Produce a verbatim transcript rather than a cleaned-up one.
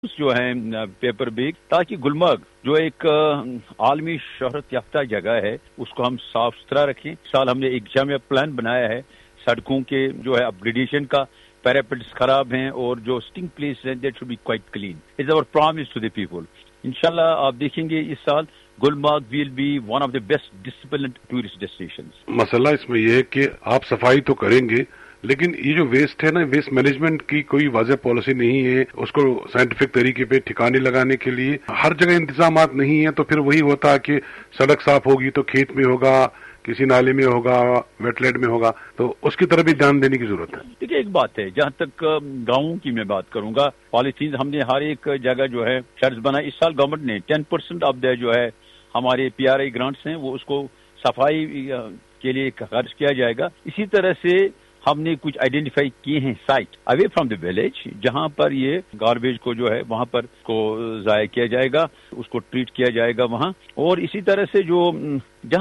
جو ہیں paper bag, تاکہ گلمرگ جو ایک عالمی شہرت یافتہ جگہ ہے اس کو ہم صاف ستھرا رکھیں۔ اس سال ہم نے ایک جامع پلان بنایا ہے سڑکوں کے جو ہے اپگریڈیشن کا، پیراپٹس خراب ہیں اور جو سٹنگ پلیس ہیں that should be quite clean. It's اور پرامس ٹو دی پیپل۔ انشاءاللہ آپ دیکھیں گے اس سال Gulmarg well be one of the best disciplined tourist destinations. مسئلہ اس میں یہ ہے کہ آپ صفائی تو کریں گے لیکن یہ جو ویسٹ ہے نا، ویسٹ مینجمنٹ کی کوئی واضح پالیسی نہیں ہے، اس کو سائنٹیفک طریقے پہ ٹھکانے لگانے کے لیے ہر جگہ انتظامات نہیں ہیں، تو پھر وہی ہوتا ہے کہ سڑک صاف ہوگی تو کھیت میں ہوگا، کسی نالے میں ہوگا، ویٹ لینڈ میں ہوگا، تو اس کی طرف بھی دھیان دینے کی ضرورت ہے۔ دیکھیے ایک بات ہے، جہاں تک گاؤں کی میں بات کروں گا، پالیتھین ہم نے ہر ایک جگہ جو ہے شرط بنائی۔ اس سال گورنمنٹ نے ٹین پرسینٹ آف دا جو ہے ہمارے پی آر آئی گرانٹس ہیں وہ اس کو صفائی کے لیے خرچ کیا جائے گا۔ اسی طرح سے ہم نے کچھ آئیڈینٹیفائی کیے ہیں site away from the village, جہاں پر یہ گاربیج کو جو ہے وہاں پر کو ضائع کیا جائے گا، اس کو ٹریٹ کیا جائے گا وہاں، اور اسی طرح سے جو